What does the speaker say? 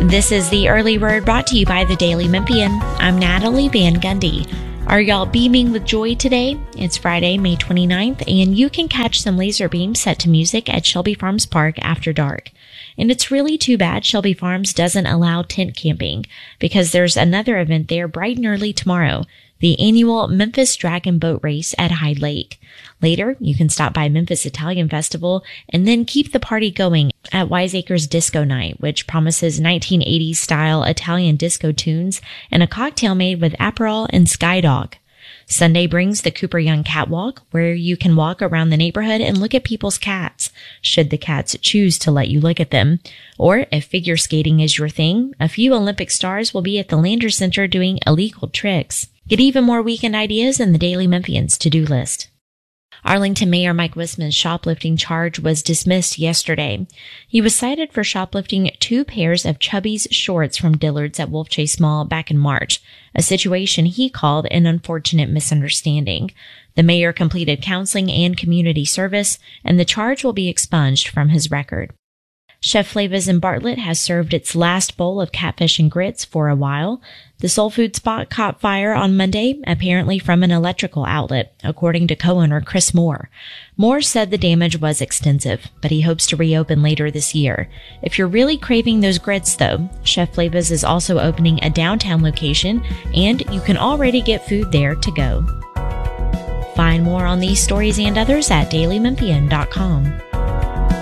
This is the Early Word brought to you by the Daily Memphian. I'm Natalie Van Gundy. Are y'all beaming with joy today? It's Friday, May 29th, and you can catch some laser beams set to music at Shelby Farms Park after dark. And it's really too bad Shelby Farms doesn't allow tent camping, because there's another event there bright and early tomorrow, the annual Memphis Dragon Boat Race at Hyde Lake. Later, you can stop by Memphis Italian Festival and then keep the party going at Wiseacres Disco Night, which promises 1980s style Italian disco tunes and a cocktail made with Aperol and Skydog. Sunday brings the Cooper Young Catwalk, where you can walk around the neighborhood and look at people's cats, should the cats choose to let you look at them. Or if figure skating is your thing, a few Olympic stars will be at the Landers Center doing illegal tricks. Get even more weekend ideas in the Daily Memphian's to-do list. Arlington Mayor Mike Wisman's shoplifting charge was dismissed yesterday. He was cited for shoplifting 2 pairs of Chubby's shorts from Dillard's at Wolf Chase Mall back in March, a situation he called an unfortunate misunderstanding. The mayor completed counseling and community service, and the charge will be expunged from his record. Chef Flavas in Bartlett has served its last bowl of catfish and grits for a while. The soul food spot caught fire on Monday, apparently from an electrical outlet, according to co-owner Chris Moore. Moore said the damage was extensive, but he hopes to reopen later this year. If you're really craving those grits, though, Chef Flavas is also opening a downtown location, and you can already get food there to go. Find more on these stories and others at dailymemphian.com.